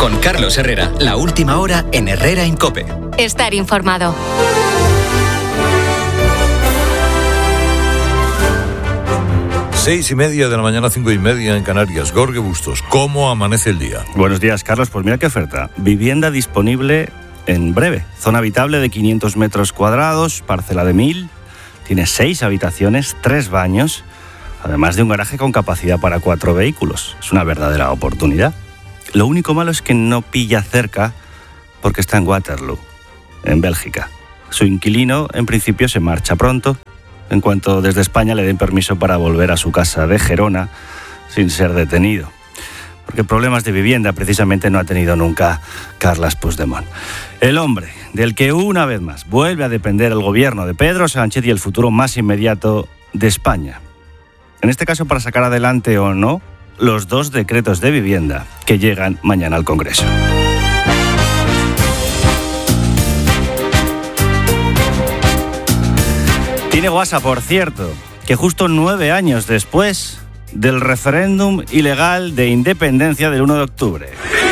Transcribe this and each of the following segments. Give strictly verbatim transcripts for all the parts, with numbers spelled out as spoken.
Con Carlos Herrera, la última hora en Herrera en COPE. Estar informado. Seis y media de la mañana, cinco y media en Canarias. Jorge Bustos, ¿cómo amanece el día? Buenos días, Carlos. Pues mira qué oferta. Vivienda disponible en breve. Zona habitable de quinientos metros cuadrados, parcela de mil. Tiene seis habitaciones, tres baños, además de un garaje con capacidad para cuatro vehículos. Es una verdadera oportunidad. Lo único malo es que no pilla cerca porque está en Waterloo, en Bélgica. Su inquilino, en principio, se marcha pronto, en cuanto desde España le den permiso para volver a su casa de Gerona sin ser detenido. Porque problemas de vivienda precisamente no ha tenido nunca Carles Puigdemont. El hombre del que una vez más vuelve a depender el gobierno de Pedro Sánchez y el futuro más inmediato de España. En este caso para sacar adelante o no los dos decretos de vivienda que llegan mañana al Congreso. Tiene guasa, por cierto, que justo nueve años después del referéndum ilegal de independencia del uno de octubre.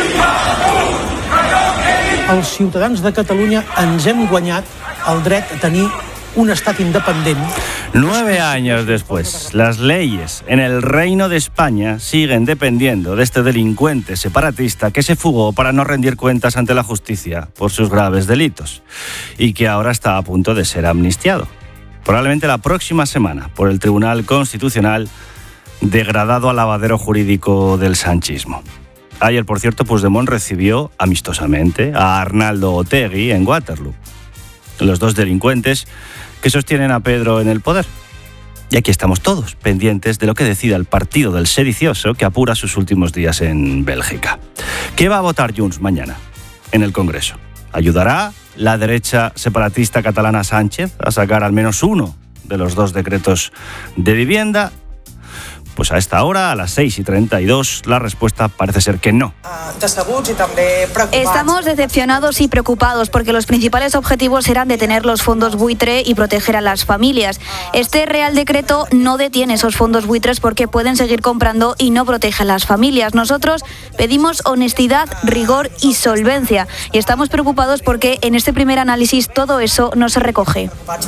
Els ciutadans de Catalunya ens hem guanyat el dret a tenir un estat independent. Nueve años después, las leyes en el Reino de España siguen dependiendo de este delincuente separatista que se fugó para no rendir cuentas ante la justicia por sus graves delitos y que ahora está a punto de ser amnistiado. Probablemente la próxima semana por el Tribunal Constitucional, degradado al lavadero jurídico del sanchismo. Ayer, por cierto, Puigdemont recibió amistosamente a Arnaldo Otegi en Waterloo, los dos delincuentes que sostienen a Pedro en el poder. Y aquí estamos todos, pendientes de lo que decida el partido del sedicioso que apura sus últimos días en Bélgica. ¿Qué va a votar Junts mañana en el Congreso? ¿Ayudará la derecha separatista catalana Sánchez a sacar al menos uno de los dos decretos de vivienda? Pues a esta hora, a las seis y treinta y dos, la respuesta parece ser que no. Estamos decepcionados y preocupados porque los principales objetivos eran detener los fondos buitre y proteger a las familias. Este Real Decreto no detiene esos fondos buitres porque pueden seguir comprando y no protege a las familias. Nosotros pedimos honestidad, rigor y solvencia y estamos preocupados porque en este primer análisis todo eso no se recoge.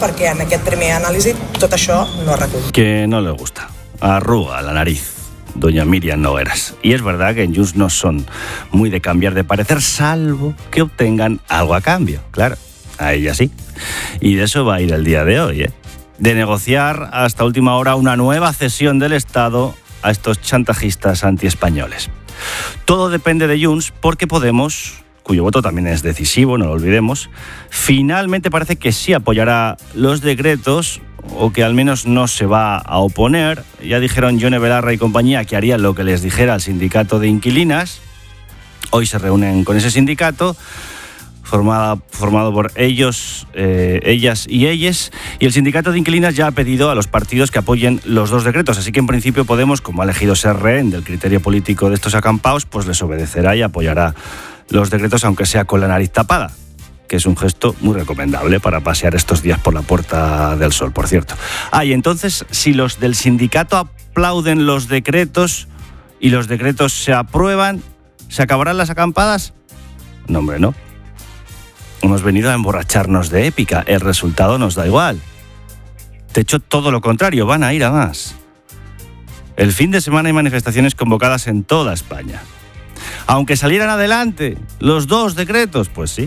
Que no le gusta. Arruga la nariz, doña Miriam Nogueras. Y es verdad que en Junts no son muy de cambiar de parecer, salvo que obtengan algo a cambio. Claro, a ella sí. Y de eso va a ir el día de hoy, ¿eh? De negociar hasta última hora una nueva cesión del Estado a estos chantajistas antiespañoles. Todo depende de Junts porque Podemos, cuyo voto también es decisivo, no lo olvidemos, finalmente parece que sí apoyará los decretos o que al menos no se va a oponer. Ya dijeron Yone Belarra y compañía que harían lo que les dijera el sindicato de inquilinas. Hoy se reúnen con ese sindicato, formada, formado por ellos, eh, ellas y ellas, y el sindicato de inquilinas ya ha pedido a los partidos que apoyen los dos decretos, así que en principio Podemos, como ha elegido ser rehén del criterio político de estos acampaos, pues les obedecerá y apoyará los decretos, aunque sea con la nariz tapada, que es un gesto muy recomendable para pasear estos días por la Puerta del Sol, por cierto. Ah, y entonces, si los del sindicato aplauden los decretos y los decretos se aprueban, ¿se acabarán las acampadas? No, hombre, no. Hemos venido a emborracharnos de épica. El resultado nos da igual. De hecho, todo lo contrario, van a ir a más. El fin de semana hay manifestaciones convocadas en toda España. Aunque salieran adelante los dos decretos, pues sí.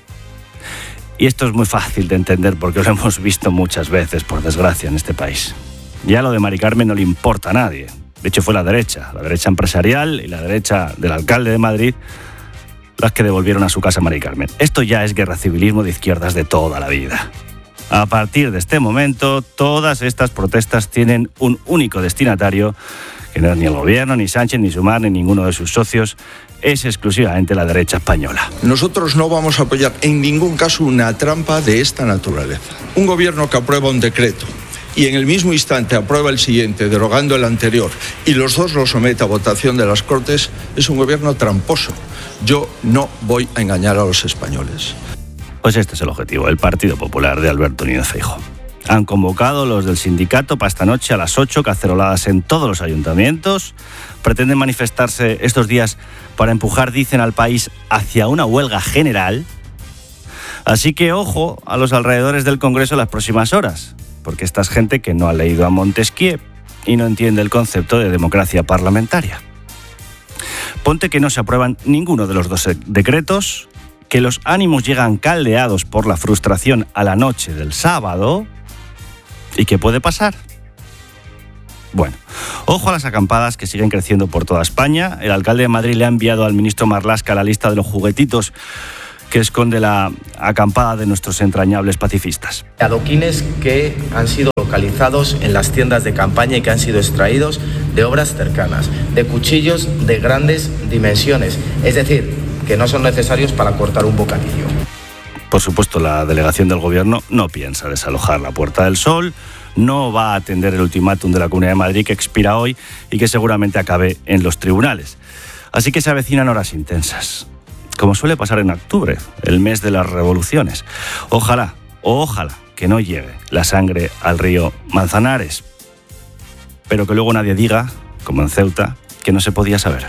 Y esto es muy fácil de entender porque lo hemos visto muchas veces, por desgracia, en este país. Ya lo de Mari Carmen no le importa a nadie. De hecho, fue la derecha, la derecha empresarial y la derecha del alcalde de Madrid las que devolvieron a su casa a Mari Carmen. Esto ya es guerra civilismo de izquierdas de toda la vida. A partir de este momento, todas estas protestas tienen un único destinatario, que no es ni el gobierno, ni Sánchez, ni Sumar, ni ninguno de sus socios, es exclusivamente la derecha española. Nosotros no vamos a apoyar en ningún caso una trampa de esta naturaleza. Un gobierno que aprueba un decreto y en el mismo instante aprueba el siguiente, derogando el anterior, y los dos lo somete a votación de las Cortes, es un gobierno tramposo. Yo no voy a engañar a los españoles. Pues este es el objetivo, el Partido Popular de Alberto Núñez Feijóo. Han convocado los del sindicato para esta noche a las ocho, caceroladas en todos los ayuntamientos. Pretenden manifestarse estos días para empujar, dicen, al país hacia una huelga general. Así que ojo a los alrededores del Congreso en las próximas horas, porque esta es gente que no ha leído a Montesquieu y no entiende el concepto de democracia parlamentaria. Ponte que no se aprueban ninguno de los dos decretos, que los ánimos llegan caldeados por la frustración a la noche del sábado. ¿Y qué puede pasar? Bueno, ojo a las acampadas que siguen creciendo por toda España. El alcalde de Madrid le ha enviado al ministro Marlaska la lista de los juguetitos que esconde la acampada de nuestros entrañables pacifistas. Adoquines que han sido localizados en las tiendas de campaña y que han sido extraídos de obras cercanas, de cuchillos de grandes dimensiones, es decir, que no son necesarios para cortar un bocadillo. Por supuesto, la delegación del Gobierno no piensa desalojar la Puerta del Sol, no va a atender el ultimátum de la Comunidad de Madrid que expira hoy y que seguramente acabe en los tribunales. Así que se avecinan horas intensas, como suele pasar en octubre, el mes de las revoluciones. Ojalá, ojalá que no llegue la sangre al río Manzanares, pero que luego nadie diga, como en Ceuta, que no se podía saber.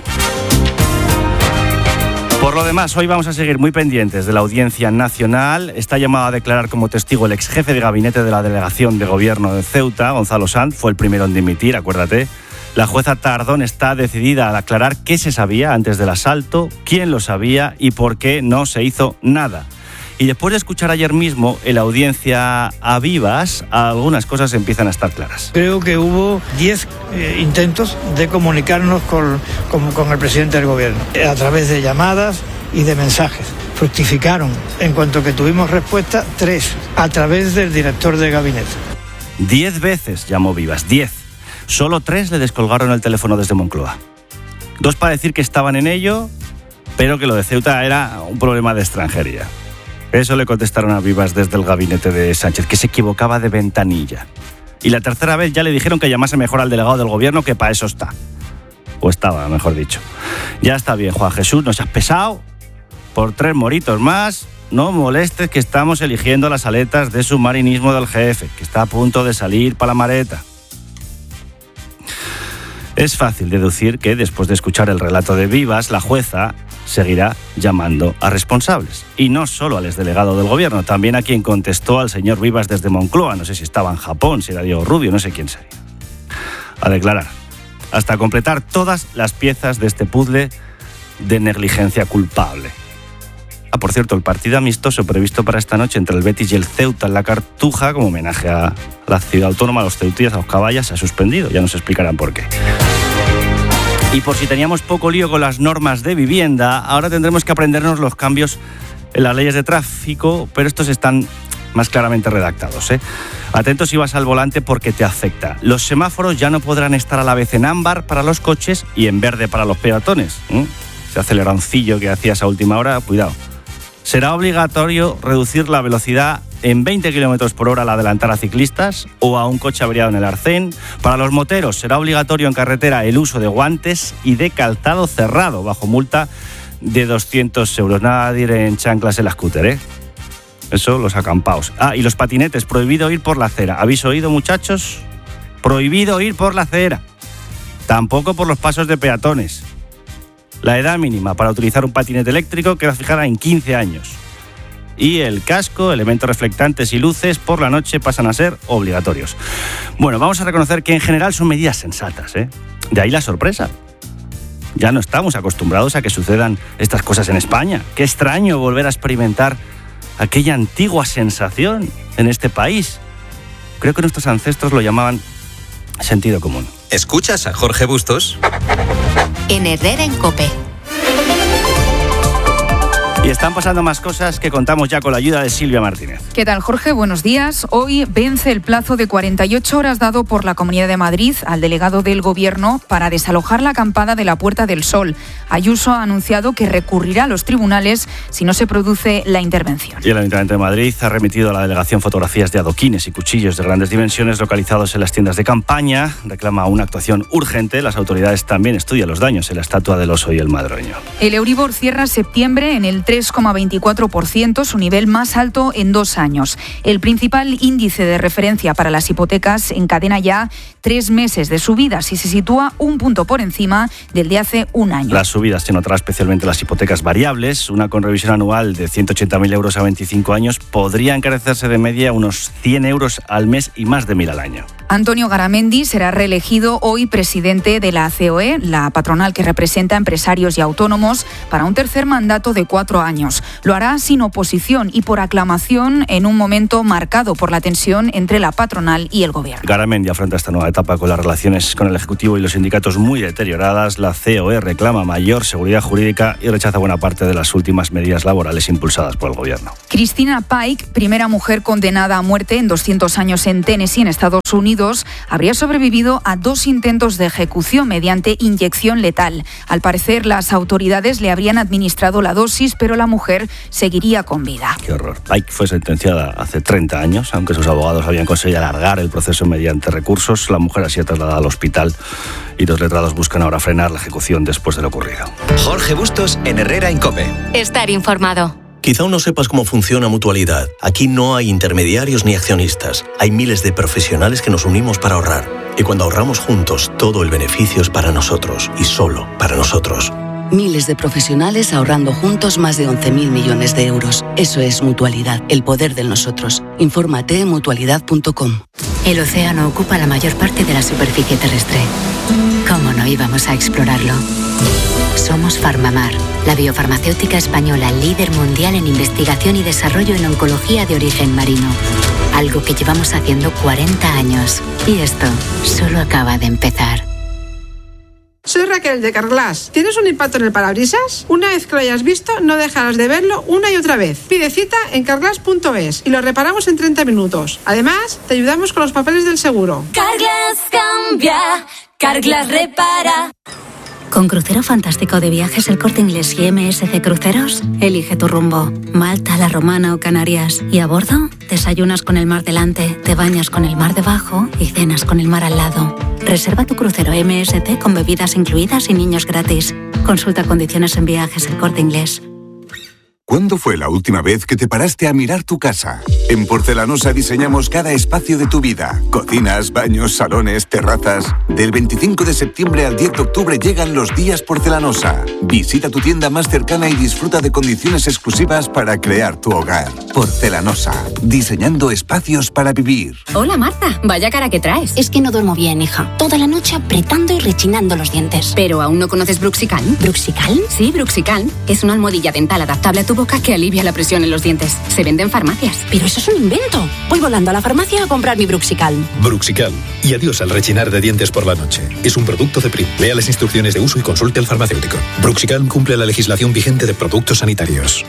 Por lo demás, hoy vamos a seguir muy pendientes de la Audiencia Nacional. Está llamado a declarar como testigo el ex jefe de gabinete de la Delegación de Gobierno de Ceuta, Gonzalo Sanz, fue el primero en dimitir, acuérdate. La jueza Tardón está decidida a aclarar qué se sabía antes del asalto, quién lo sabía y por qué no se hizo nada. Y después de escuchar ayer mismo en la audiencia a Vivas, algunas cosas empiezan a estar claras. Creo que hubo diez eh, intentos de comunicarnos con, con, con el presidente del gobierno, a través de llamadas y de mensajes. Fructificaron, en cuanto que tuvimos respuesta, tres, a través del director de gabinete. Diez veces llamó Vivas, diez. Solo tres le descolgaron el teléfono desde Moncloa. Dos para decir que estaban en ello, pero que lo de Ceuta era un problema de extranjería. Eso le contestaron a Vivas desde el gabinete de Sánchez, que se equivocaba de ventanilla. Y la tercera vez ya le dijeron que llamase mejor al delegado del gobierno, que para eso está. O estaba, mejor dicho. Ya está bien, Juan Jesús, nos has pesado. Por tres moritos más, no molestes que estamos eligiendo las aletas de submarinismo del jefe, que está a punto de salir para la Mareta. Es fácil deducir que, después de escuchar el relato de Vivas, la jueza seguirá llamando a responsables. Y no solo al exdelegado del gobierno, también a quien contestó al señor Vivas desde Moncloa. No sé si estaba en Japón, si era Diego Rubio, no sé quién sería. A declarar, hasta completar todas las piezas de este puzzle de negligencia culpable. Ah, por cierto, el partido amistoso previsto para esta noche entre el Betis y el Ceuta en la Cartuja, como homenaje a la ciudad autónoma, a los ceutíes, a los caballas, se ha suspendido. Ya nos explicarán por qué. Y por si teníamos poco lío con las normas de vivienda, ahora tendremos que aprendernos los cambios en las leyes de tráfico, pero estos están más claramente redactados, ¿eh? Atentos si vas al volante porque te afecta. Los semáforos ya no podrán estar a la vez en ámbar para los coches y en verde para los peatones. ¿eh? Ese aceleroncillo que hacías a última hora, cuidado. Será obligatorio reducir la velocidad en veinte kilómetros por hora al adelantar a ciclistas o a un coche averiado en el arcén. Para los moteros será obligatorio en carretera el uso de guantes y de calzado cerrado, bajo multa de doscientos euros. Nada de ir en chanclas en la scooter, ¿eh? Eso, los acampaos. Ah, y los patinetes, prohibido ir por la acera. ¿Habéis oído, muchachos? Prohibido ir por la acera. Tampoco por los pasos de peatones. La edad mínima para utilizar un patinete eléctrico queda fijada en quince años. Y el casco, elementos reflectantes y luces por la noche pasan a ser obligatorios. Bueno, vamos a reconocer que en general son medidas sensatas, ¿eh? De ahí la sorpresa. Ya no estamos acostumbrados a que sucedan estas cosas en España. Qué extraño volver a experimentar aquella antigua sensación en este país. Creo que nuestros ancestros lo llamaban sentido común. ¿Escuchas a Jorge Bustos? En Herrera en COPE. Y están pasando más cosas que contamos ya con la ayuda de Silvia Martínez. ¿Qué tal, Jorge? Buenos días. Hoy vence el plazo de cuarenta y ocho horas dado por la Comunidad de Madrid al delegado del Gobierno para desalojar la acampada de la Puerta del Sol. Ayuso ha anunciado que recurrirá a los tribunales si no se produce la intervención. Y el Ayuntamiento de Madrid ha remitido a la delegación fotografías de adoquines y cuchillos de grandes dimensiones localizados en las tiendas de campaña. Reclama una actuación urgente. Las autoridades también estudian los daños en la estatua del oso y el madroño. El Euribor cierra septiembre en el tres tres coma veinticuatro por ciento, su nivel más alto en dos años. El principal índice de referencia para las hipotecas encadena ya tres meses de subidas y se sitúa un punto por encima del de hace un año. Las subidas se notarán especialmente las hipotecas variables. Una con revisión anual de ciento ochenta mil euros a veinticinco años podría encarecerse de media unos cien euros al mes y más de mil al año. Antonio Garamendi será reelegido hoy presidente de la C O E, la patronal que representa a empresarios y autónomos, para un tercer mandato de cuatro años. Lo hará sin oposición y por aclamación en un momento marcado por la tensión entre la patronal y el gobierno. Garamendi afronta esta nueva etapa con las relaciones con el Ejecutivo y los sindicatos muy deterioradas. La C O E reclama mayor seguridad jurídica y rechaza buena parte de las últimas medidas laborales impulsadas por el gobierno. Christina Pike, primera mujer condenada a muerte en doscientos años en Tennessee, en Estados Unidos, habría sobrevivido a dos intentos de ejecución mediante inyección letal. Al parecer, las autoridades le habrían administrado la dosis, pero la mujer seguiría con vida. Qué horror. Pike fue sentenciada hace treinta años, aunque sus abogados habían conseguido alargar el proceso mediante recursos. La mujer ha sido trasladada al hospital y los letrados buscan ahora frenar la ejecución después de lo ocurrido. Jorge Bustos en Herrera en COPE. Estar informado. Quizá aún no sepas cómo funciona Mutualidad. Aquí no hay intermediarios ni accionistas. Hay miles de profesionales que nos unimos para ahorrar. Y cuando ahorramos juntos, todo el beneficio es para nosotros y solo para nosotros. Miles de profesionales ahorrando juntos más de once mil millones de euros. Eso es Mutualidad, el poder de nosotros. Infórmate en mutualidad punto com. El océano ocupa la mayor parte de la superficie terrestre. ¿Cómo no íbamos a explorarlo? Somos Farmamar, la biofarmacéutica española líder mundial en investigación y desarrollo en oncología de origen marino. Algo que llevamos haciendo cuarenta años. Y esto solo acaba de empezar. Soy Raquel de Carglass. ¿Tienes un impacto en el parabrisas? Una vez que lo hayas visto, no dejarás de verlo una y otra vez. Pide cita en carglass punto es y lo reparamos en treinta minutos. Además, te ayudamos con los papeles del seguro. Carglass cambia, Carglass repara. Con Crucero Fantástico de Viajes El Corte Inglés y M S C Cruceros, elige tu rumbo. Malta, La Romana o Canarias. Y a bordo, desayunas con el mar delante, te bañas con el mar debajo y cenas con el mar al lado. Reserva tu crucero M S C con bebidas incluidas y niños gratis. Consulta condiciones en Viajes El Corte Inglés. ¿Cuándo fue la última vez que te paraste a mirar tu casa? En Porcelanosa diseñamos cada espacio de tu vida. Cocinas, baños, salones, terrazas. Del veinticinco de septiembre al diez de octubre llegan los días Porcelanosa. Visita tu tienda más cercana y disfruta de condiciones exclusivas para crear tu hogar. Porcelanosa, diseñando espacios para vivir. Hola Marta, vaya cara que traes. Es que no duermo bien, hija. Toda la noche apretando y rechinando los dientes. ¿Pero aún no conoces Bruxicalm? ¿Bruxicalm? Sí, Bruxicalm. Es una almohadilla dental adaptable a tu boca que alivia la presión en los dientes. Se vende en farmacias. Pero eso es un invento. Voy volando a la farmacia a comprar mi Bruxicalm. Bruxicalm. Y adiós al rechinar de dientes por la noche. Es un producto de Prim. Lea las instrucciones de uso y consulte al farmacéutico. Bruxicalm cumple la legislación vigente de productos sanitarios.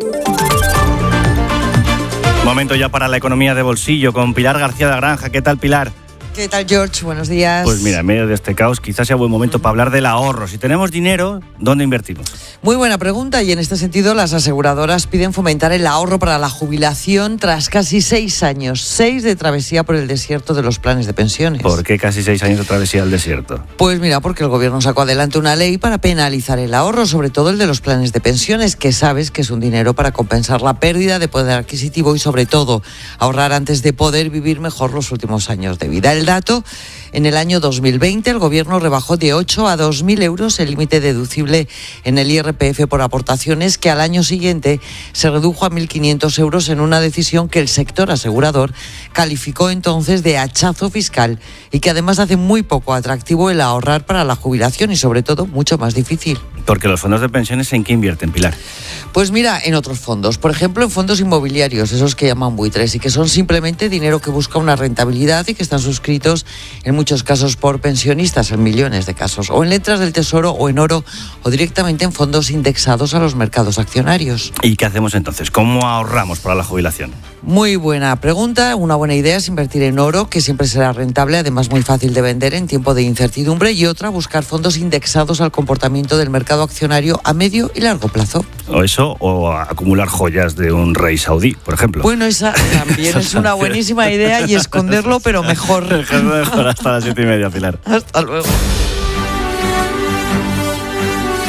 Momento ya para la economía de bolsillo con Pilar García de la Granja. ¿Qué tal, Pilar? ¿Qué tal, George? Buenos días. Pues mira, en medio de este caos quizás sea buen momento para hablar del ahorro. Si tenemos dinero, ¿dónde invertimos? Muy buena pregunta, y en este sentido las aseguradoras piden fomentar el ahorro para la jubilación tras casi seis años, seis de travesía por el desierto de los planes de pensiones. ¿Por qué casi seis años de travesía al desierto? Pues mira, porque el gobierno sacó adelante una ley para penalizar el ahorro, sobre todo el de los planes de pensiones, que sabes que es un dinero para compensar la pérdida de poder adquisitivo y sobre todo ahorrar antes de poder vivir mejor los últimos años de vida. El dato, en el año dos mil veinte el gobierno rebajó de ocho a dos mil euros el límite deducible en el I R P F por aportaciones, que al año siguiente se redujo a mil quinientos euros en una decisión que el sector asegurador calificó entonces de hachazo fiscal y que además hace muy poco atractivo el ahorrar para la jubilación y sobre todo mucho más difícil. Porque los fondos de pensiones, ¿en qué invierten, Pilar? Pues mira, en otros fondos, por ejemplo en fondos inmobiliarios, esos que llaman buitres y que son simplemente dinero que busca una rentabilidad y que están suscritos en muchos casos por pensionistas, en millones de casos, o en letras del tesoro o en oro o directamente en fondos indexados a los mercados accionarios. ¿Y qué hacemos entonces? ¿Cómo ahorramos para la jubilación? Muy buena pregunta. Una buena idea es invertir en oro, que siempre será rentable, además muy fácil de vender en tiempo de incertidumbre, y otra, buscar fondos indexados al comportamiento del mercado accionario a medio y largo plazo. O eso, o acumular joyas de un rey saudí, por ejemplo. Bueno, esa también es una buenísima idea, y esconderlo, pero mejor. Mejor hasta las siete y media, Pilar. Hasta luego.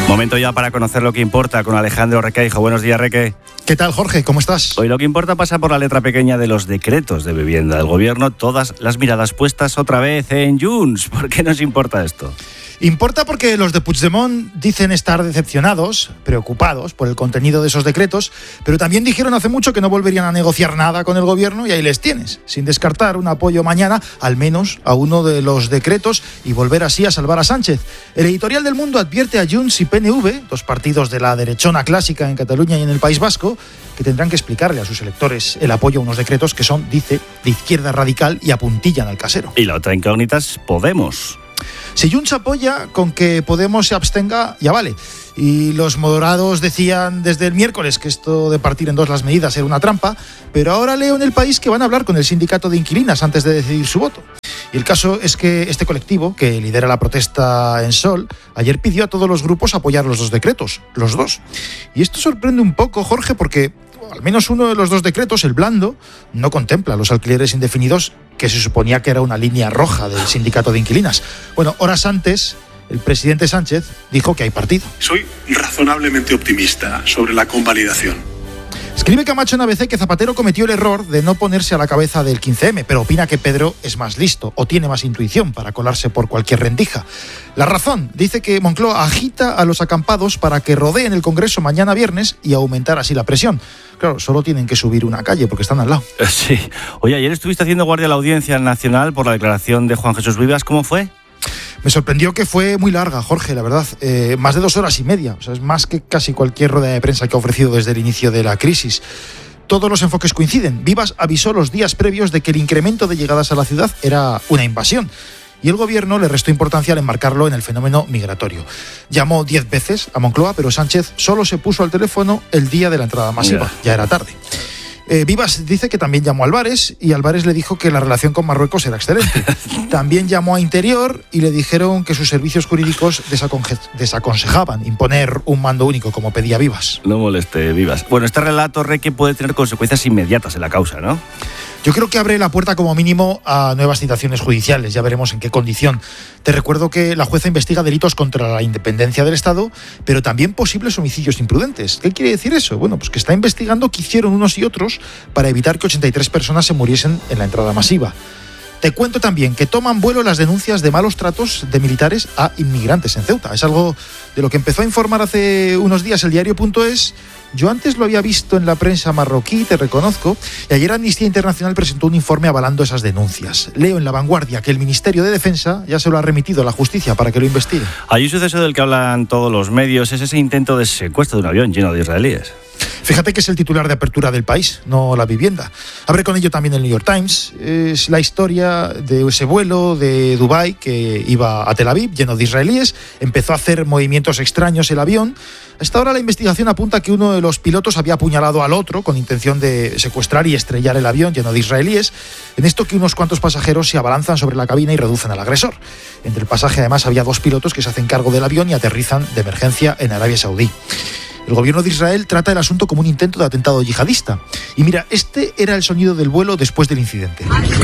Momento ya para conocer lo que importa con Alejandro Requeijo. Buenos días, Reque. ¿Qué tal, Jorge? ¿Cómo estás? Hoy lo que importa pasa por la letra pequeña de los decretos de vivienda del gobierno. Todas las miradas puestas otra vez en Junts. ¿Por qué nos importa esto? Importa porque los de Puigdemont dicen estar decepcionados, preocupados por el contenido de esos decretos, pero también dijeron hace mucho que no volverían a negociar nada con el gobierno y ahí les tienes, sin descartar un apoyo mañana, al menos a uno de los decretos y volver así a salvar a Sánchez. El editorial del Mundo advierte a Junts y P N V, dos partidos de la derechona clásica en Cataluña y en el País Vasco, que tendrán que explicarle a sus electores el apoyo a unos decretos que son, dice, de izquierda radical y apuntillan al casero. Y la otra incógnita es Podemos. Si Junts apoya con que Podemos se abstenga, ya vale. Y los moderados decían desde el miércoles que esto de partir en dos las medidas era una trampa, pero ahora leo en El País que van a hablar con el sindicato de inquilinas antes de decidir su voto. Y el caso es que este colectivo, que lidera la protesta en Sol, ayer pidió a todos los grupos apoyar los dos decretos, los dos. Y esto sorprende un poco, Jorge, porque al menos uno de los dos decretos, el blando, no contempla los alquileres indefinidos, que se suponía que era una línea roja del sindicato de inquilinas. Bueno, horas antes, el presidente Sánchez dijo que hay partido. Soy razonablemente optimista sobre la convalidación. Escribe Camacho en A B C que Zapatero cometió el error de no ponerse a la cabeza del quince eme, pero opina que Pedro es más listo o tiene más intuición para colarse por cualquier rendija. La Razón dice que Moncloa agita a los acampados para que rodeen el Congreso mañana viernes y aumentar así la presión. Claro, solo tienen que subir una calle porque están al lado. Sí. Oye, ayer estuviste haciendo guardia a la Audiencia Nacional por la declaración de Juan Jesús Vivas. ¿Cómo fue? Me sorprendió que fue muy larga, Jorge, la verdad. Eh, más de dos horas y media. O sea, es más que casi cualquier rueda de prensa que ha ofrecido desde el inicio de la crisis. Todos los enfoques coinciden. Vivas avisó los días previos de que el incremento de llegadas a la ciudad era una invasión. Y el gobierno le restó importancia al enmarcarlo en el fenómeno migratorio. Llamó diez veces a Moncloa, pero Sánchez solo se puso al teléfono el día de la entrada masiva. Yeah. Ya era tarde. Eh, Vivas dice que también llamó a Álvarez y Álvarez le dijo que la relación con Marruecos era excelente. También llamó a Interior y le dijeron que sus servicios jurídicos desaconje- desaconsejaban imponer un mando único como pedía Vivas. No moleste, Vivas. Bueno, este relato, Reque, puede tener consecuencias inmediatas en la causa, ¿no? Yo creo que abre la puerta como mínimo a nuevas citaciones judiciales, ya veremos en qué condición. Te recuerdo que la jueza investiga delitos contra la independencia del Estado, pero también posibles homicidios imprudentes. ¿Qué quiere decir eso? Bueno, pues que está investigando qué hicieron unos y otros para evitar que ochenta y tres personas se muriesen en la entrada masiva. Te cuento también que toman vuelo las denuncias de malos tratos de militares a inmigrantes en Ceuta. Es algo de lo que empezó a informar hace unos días el diario punto es. Yo antes lo había visto en la prensa marroquí, te reconozco, y ayer Amnistía Internacional presentó un informe avalando esas denuncias. Leo en La Vanguardia que el Ministerio de Defensa ya se lo ha remitido a la justicia para que lo investigue. Hay un suceso del que hablan todos los medios, es ese intento de secuestro de un avión lleno de israelíes. Fíjate que es el titular de apertura del País, no La Vivienda. Abre con ello también el New York Times. Es la historia de ese vuelo de Dubái que iba a Tel Aviv, lleno de israelíes. Empezó a hacer movimientos extraños el avión. Hasta ahora la investigación apunta que uno de los pilotos había apuñalado al otro con intención de secuestrar y estrellar el avión lleno de israelíes. En esto que unos cuantos pasajeros se abalanzan sobre la cabina y reducen al agresor. Entre el pasaje además había dos pilotos que se hacen cargo del avión y aterrizan de emergencia en Arabia Saudí. El gobierno de Israel trata el asunto como un intento de atentado yihadista. Y mira, este era el sonido del vuelo después del incidente.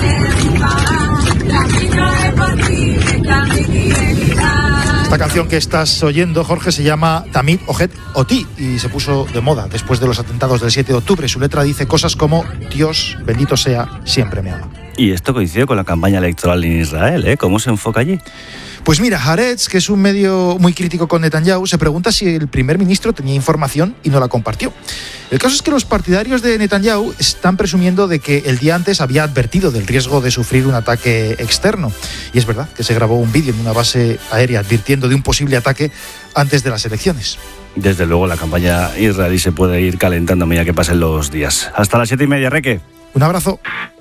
Esta canción que estás oyendo, Jorge, se llama Tamid Ojet Oti y se puso de moda después de los atentados del siete de octubre. Su letra dice cosas como Dios, bendito sea, siempre me ama. Y esto coincide con la campaña electoral en Israel, ¿eh? ¿Cómo se enfoca allí? Pues mira, Haaretz, que es un medio muy crítico con Netanyahu, se pregunta si el primer ministro tenía información y no la compartió. El caso es que los partidarios de Netanyahu están presumiendo de que el día antes había advertido del riesgo de sufrir un ataque externo. Y es verdad que se grabó un vídeo en una base aérea advirtiendo de un posible ataque antes de las elecciones. Desde luego la campaña israelí se puede ir calentando a medida que pasen los días. Hasta las siete y media, Reque. Un abrazo.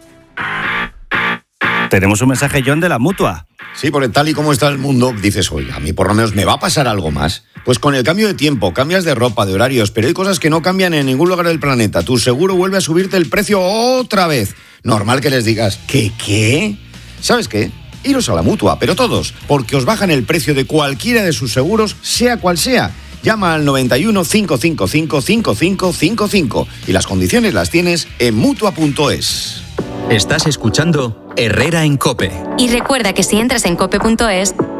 Tenemos un mensaje, John, de la Mutua. Sí, porque tal y como está el mundo, dices, oye, a mí por lo menos me va a pasar algo más. Pues con el cambio de tiempo, cambias de ropa, de horarios, pero hay cosas que no cambian en ningún lugar del planeta. Tu seguro vuelve a subirte el precio otra vez. Normal que les digas, ¿qué, qué? ¿Sabes qué? Iros a la Mutua, pero todos, porque os bajan el precio de cualquiera de sus seguros, sea cual sea. Llama al noventa y uno, cinco cinco cinco, cinco cinco cinco cinco y las condiciones las tienes en Mutua punto es. Estás escuchando Herrera en COPE. Y recuerda que si entras en cope punto es,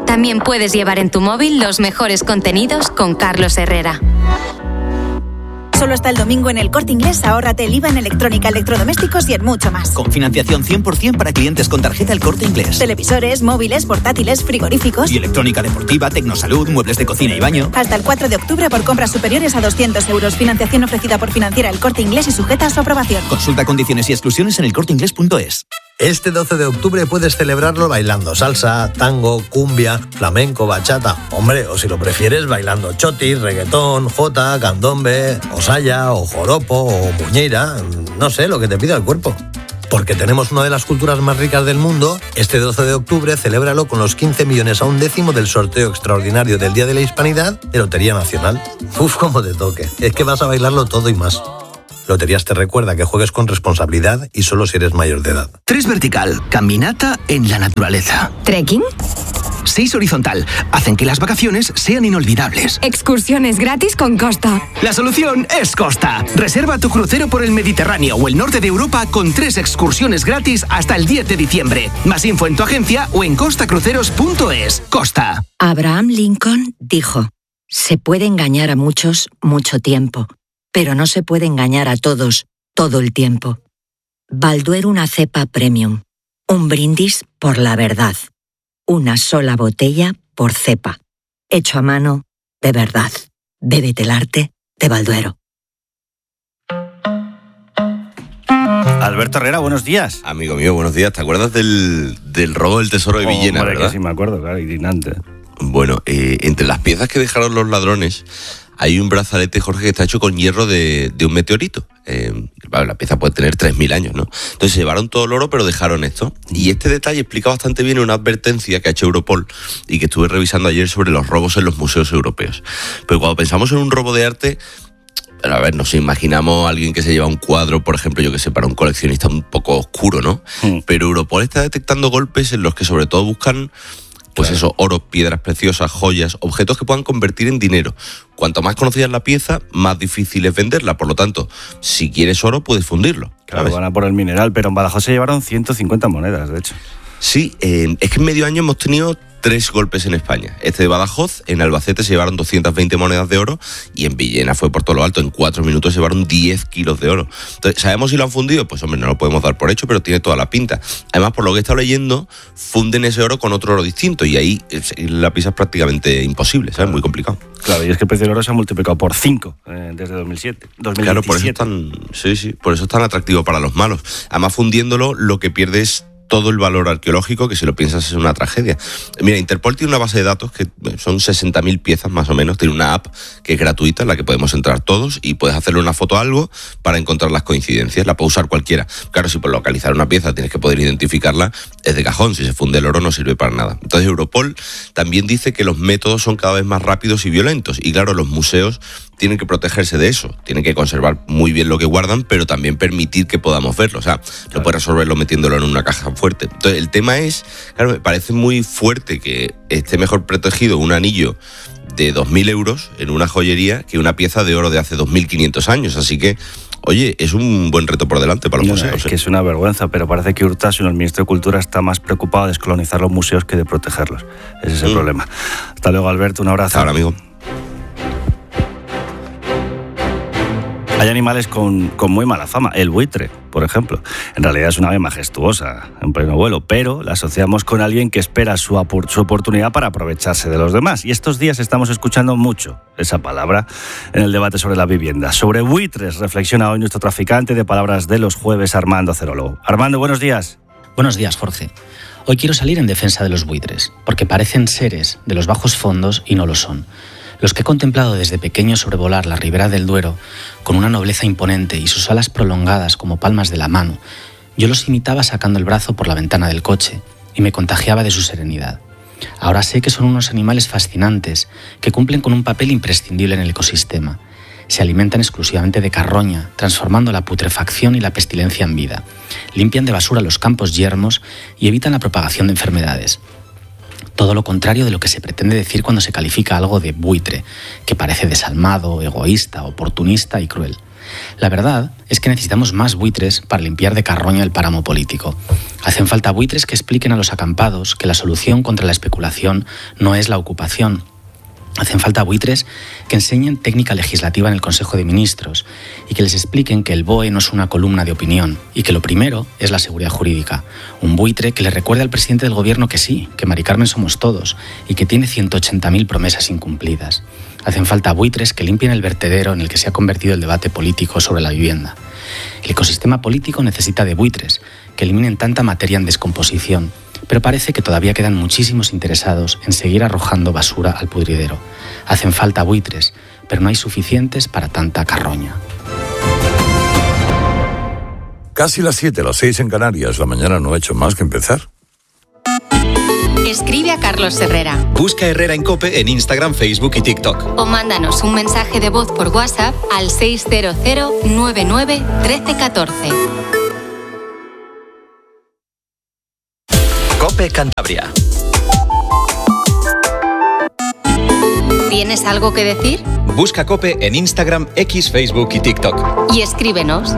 También puedes llevar en tu móvil los mejores contenidos con Carlos Herrera. Solo hasta el domingo en El Corte Inglés, ahórrate el I V A en electrónica, electrodomésticos y en mucho más. Con financiación cien por ciento para clientes con tarjeta El Corte Inglés. Televisores, móviles, portátiles, frigoríficos. Y electrónica deportiva, tecnosalud, muebles de cocina y baño. Hasta el cuatro de octubre por compras superiores a doscientos euros. Financiación ofrecida por Financiera El Corte Inglés y sujeta a su aprobación. Consulta condiciones y exclusiones en el corte inglés punto es. Este doce de octubre puedes celebrarlo bailando salsa, tango, cumbia, flamenco, bachata. Hombre, o si lo prefieres, bailando chotis, reggaetón, jota, candombe, osaya, o joropo, o muñeira. No sé, lo que te pida el cuerpo. Porque tenemos una de las culturas más ricas del mundo, este doce de octubre celébralo con los quince millones a un décimo del sorteo extraordinario del Día de la Hispanidad de Lotería Nacional. Uf, cómo te toque. Es que vas a bailarlo todo y más. Loterías te recuerda que juegues con responsabilidad y solo si eres mayor de edad. tres vertical, caminata en la naturaleza. ¿Trekking? seis horizontal, hacen que las vacaciones sean inolvidables. Excursiones gratis con Costa. La solución es Costa. Reserva tu crucero por el Mediterráneo o el norte de Europa con tres excursiones gratis hasta el diez de diciembre. Más info en tu agencia o en costa cruceros punto es. Costa. Abraham Lincoln dijo: se puede engañar a muchos mucho tiempo, pero no se puede engañar a todos todo el tiempo. Balduero, una cepa premium. Un brindis por la verdad. Una sola botella por cepa. Hecho a mano de verdad. Bébete el arte de Balduero. Alberto Herrera, buenos días. Amigo mío, buenos días. ¿Te acuerdas del, del robo del tesoro de Villena, oh, verdad? Que sí me acuerdo, claro, indignante. Bueno, eh, entre las piezas que dejaron los ladrones hay un brazalete, Jorge, que está hecho con hierro de, de un meteorito. Eh, la pieza puede tener tres mil años, ¿no? Entonces se llevaron todo el oro, pero dejaron esto. Y este detalle explica bastante bien una advertencia que ha hecho Europol y que estuve revisando ayer sobre los robos en los museos europeos. Pero cuando pensamos en un robo de arte, a ver, nos imaginamos a alguien que se lleva un cuadro, por ejemplo, yo que sé, para un coleccionista un poco oscuro, ¿no? Mm. Pero Europol está detectando golpes en los que sobre todo buscan, pues claro, eso, oro, piedras preciosas, joyas, objetos que puedan convertir en dinero. Cuanto más conocida es la pieza, más difícil es venderla. Por lo tanto, si quieres oro, puedes fundirlo. Claro, van a por el mineral, pero en Badajoz se llevaron ciento cincuenta monedas, de hecho. Sí, eh, es que en medio año hemos tenido tres golpes en España. Este de Badajoz, en Albacete se llevaron doscientas veinte monedas de oro y en Villena fue por todo lo alto. En cuatro minutos se llevaron diez kilos de oro. Entonces, ¿sabemos si lo han fundido? Pues hombre, no lo podemos dar por hecho, pero tiene toda la pinta. Además, por lo que he estado leyendo, funden ese oro con otro oro distinto y ahí la pieza es prácticamente imposible, ¿sabes? Muy complicado. Claro, y es que el precio del oro se ha multiplicado por cinco eh, desde dos mil siete, dos mil diecisiete. Claro, por eso es tan, sí, sí, por eso es tan atractivo para los malos. Además, fundiéndolo, lo que pierde es todo el valor arqueológico, que si lo piensas es una tragedia. Mira, Interpol tiene una base de datos que son sesenta mil piezas más o menos, tiene una app que es gratuita en la que podemos entrar todos y puedes hacerle una foto a algo para encontrar las coincidencias, la puede usar cualquiera. Claro, si por localizar una pieza tienes que poder identificarla, es de cajón, si se funde el oro no sirve para nada. Entonces Europol también dice que los métodos son cada vez más rápidos y violentos y claro, los museos tienen que protegerse de eso, tienen que conservar muy bien lo que guardan, pero también permitir que podamos verlo. O sea, no puedes resolverlo metiéndolo en una caja fuerte. Entonces, el tema es, claro, me parece muy fuerte que esté mejor protegido un anillo de dos mil euros en una joyería que una pieza de oro de hace dos mil quinientos años. Así que, oye, es un buen reto por delante para los no, museos. Es ¿eh? que es una vergüenza, pero parece que Urtasun, el ministro de Cultura, está más preocupado de descolonizar los museos que de protegerlos. Ese es el mm. problema. Hasta luego, Alberto, un abrazo. Ahora, amigo. Hay animales con, con muy mala fama. El buitre, por ejemplo. En realidad es una ave majestuosa en pleno vuelo, pero la asociamos con alguien que espera su, apor- su oportunidad para aprovecharse de los demás. Y estos días estamos escuchando mucho esa palabra en el debate sobre la vivienda. Sobre buitres reflexiona hoy nuestro traficante de palabras de los jueves, Armando Acerólogo. Armando, buenos días. Buenos días, Jorge. Hoy quiero salir en defensa de los buitres, porque parecen seres de los bajos fondos y no lo son. Los que he contemplado desde pequeño sobrevolar la ribera del Duero con una nobleza imponente y sus alas prolongadas como palmas de la mano, yo los imitaba sacando el brazo por la ventana del coche y me contagiaba de su serenidad. Ahora sé que son unos animales fascinantes que cumplen con un papel imprescindible en el ecosistema. Se alimentan exclusivamente de carroña, transformando la putrefacción y la pestilencia en vida. Limpian de basura los campos yermos y evitan la propagación de enfermedades. Todo lo contrario de lo que se pretende decir cuando se califica algo de buitre, que parece desalmado, egoísta, oportunista y cruel. La verdad es que necesitamos más buitres para limpiar de carroña el páramo político. Hacen falta buitres que expliquen a los acampados que la solución contra la especulación no es la ocupación. Hacen falta buitres que enseñen técnica legislativa en el Consejo de Ministros y que les expliquen que el B O E no es una columna de opinión y que lo primero es la seguridad jurídica. Un buitre que le recuerde al presidente del gobierno que sí, que Mari Carmen somos todos y que tiene ciento ochenta mil promesas incumplidas. Hacen falta buitres que limpien el vertedero en el que se ha convertido el debate político sobre la vivienda. El ecosistema político necesita de buitres que eliminen tanta materia en descomposición, pero parece que todavía quedan muchísimos interesados en seguir arrojando basura al pudridero. Hacen falta buitres, pero no hay suficientes para tanta carroña. Casi las siete, las seis en Canarias. La mañana no ha hecho más que empezar. Escribe a Carlos Herrera. Busca Herrera en COPE en Instagram, Facebook y TikTok. O mándanos un mensaje de voz por WhatsApp al seis cero cero nueve nueve uno tres uno cuatro. COPE Cantabria. ¿Tienes algo que decir? Busca COPE en Instagram, X, Facebook y TikTok. Y escríbenos.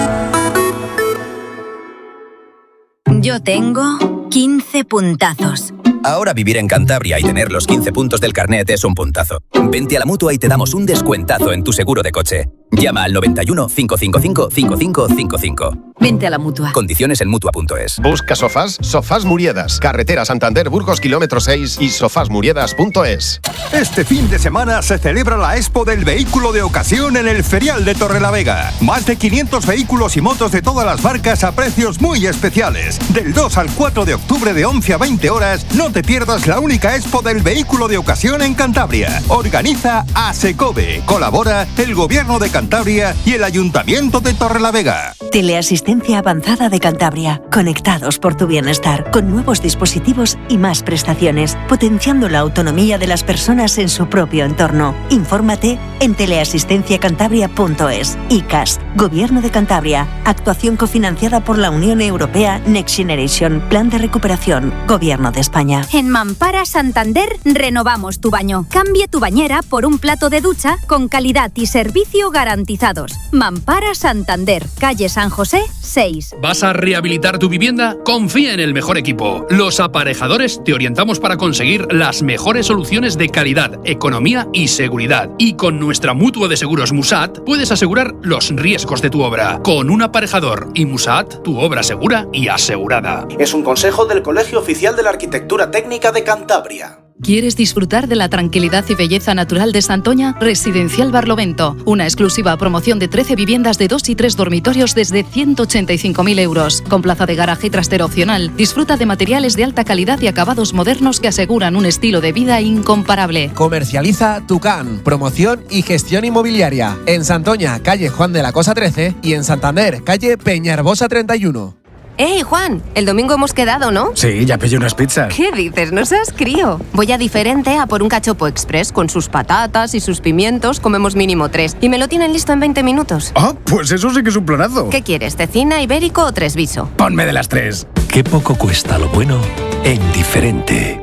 Yo tengo quince puntazos. Ahora vivir en Cantabria y tener los quince puntos del carnet es un puntazo. Vente a la Mutua y te damos un descuentazo en tu seguro de coche. Llama al noventa y uno, cinco cinco cinco, cinco cinco cinco cinco. Vente a la Mutua. Condiciones en Mutua punto es. Busca sofás, Sofás Muriedas. Carretera Santander, Burgos, kilómetro seis y sofás muriedas punto es. Este fin de semana se celebra la Expo del Vehículo de Ocasión en el Ferial de Torrelavega. Más de quinientos vehículos y motos de todas las marcas a precios muy especiales. Del dos al cuatro de octubre de once a veinte horas, no te pierdas la única Expo del Vehículo de Ocasión en Cantabria. Organiza ASECOVE. Colabora el Gobierno de Cantabria y el Ayuntamiento de Torrelavega. Teleasistencia avanzada de Cantabria. Conectados por tu bienestar, con nuevos dispositivos y más prestaciones, potenciando la autonomía de las personas en su propio entorno. Infórmate en teleasistencia cantabria punto es. I C A S, Gobierno de Cantabria. Actuación cofinanciada por la Unión Europea Next Generation. Plan de recuperación. Gobierno de España. En Mampara Santander renovamos tu baño. Cambie tu bañera por un plato de ducha con calidad y servicio garantizados. Mampara Santander, calle San José seis. ¿Vas a rehabilitar tu vivienda? Confía en el mejor equipo. Los Aparejadores te orientamos para conseguir las mejores soluciones de calidad, economía y seguridad. Y con nuestra mutua de seguros Musat puedes asegurar los riesgos de tu obra. Con un aparejador y Musat, tu obra segura y asegurada. Es un consejo del Colegio Oficial de la Arquitectura Técnica de Cantabria. ¿Quieres disfrutar de la tranquilidad y belleza natural de Santoña? Residencial Barlovento. Una exclusiva promoción de trece viviendas de dos y tres dormitorios desde ciento ochenta y cinco mil euros. Con plaza de garaje y trastero opcional. Disfruta de materiales de alta calidad y acabados modernos que aseguran un estilo de vida incomparable. Comercializa Tucán. Promoción y gestión inmobiliaria. En Santoña, calle Juan de la Cosa trece. Y en Santander, calle Peñarbosa treinta y uno. ¡Ey, Juan! El domingo hemos quedado, ¿no? Sí, ya pillé unas pizzas. ¿Qué dices? No seas crío. Voy a Diferente a por un cachopo express con sus patatas y sus pimientos. Comemos mínimo tres. Y me lo tienen listo en veinte minutos. Ah, pues eso sí que es un planazo. ¿Qué quieres? ¿Cecina, ibérico o tresviso? Ponme de las tres. Qué poco cuesta lo bueno en Diferente.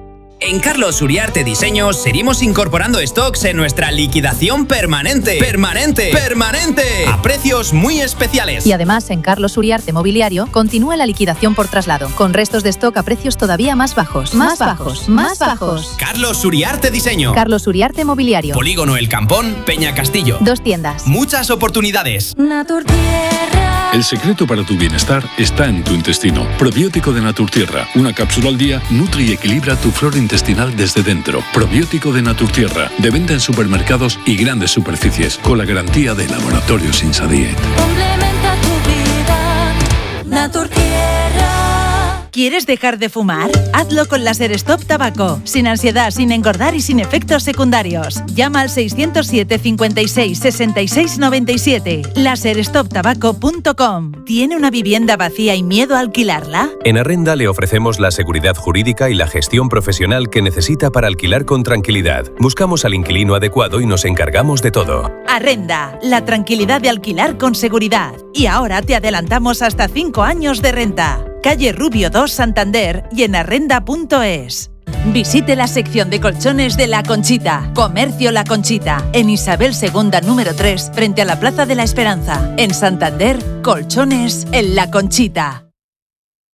En Carlos Uriarte Diseños seguimos incorporando stocks en nuestra liquidación permanente. ¡Permanente! ¡Permanente! A precios muy especiales. Y además, en Carlos Uriarte Mobiliario continúa la liquidación por traslado, con restos de stock a precios todavía más bajos. Más, más bajos, más bajos. Carlos Uriarte Diseño. Carlos Uriarte Mobiliario. Polígono El Campón, Peña Castillo. Dos tiendas. Muchas oportunidades. Naturtierra. El secreto para tu bienestar está en tu intestino. Probiótico de Naturtierra. Una cápsula al día nutre y equilibra tu flora intestinal desde dentro. Probiótico de Naturtierra. De venta en supermercados y grandes superficies. Con la garantía de Laboratorios Insadiet. Complementa tu vida. Naturtierra. ¿Quieres dejar de fumar? Hazlo con Láser Stop Tabaco. Sin ansiedad, sin engordar y sin efectos secundarios. Llama al seiscero siete, cincuenta y seis, sesenta y seis noventa y siete. láser stop tabaco punto com. ¿Tiene una vivienda vacía y miedo a alquilarla? En Arrenda le ofrecemos la seguridad jurídica y la gestión profesional que necesita para alquilar con tranquilidad. Buscamos al inquilino adecuado y nos encargamos de todo. Arrenda, la tranquilidad de alquilar con seguridad. Y ahora te adelantamos hasta cinco años de renta. Calle Rubio dos, Santander y en arrenda punto es. Visite la sección de colchones de La Conchita. Comercio La Conchita, en Isabel segunda número tres, frente a la Plaza de la Esperanza. En Santander, colchones en La Conchita.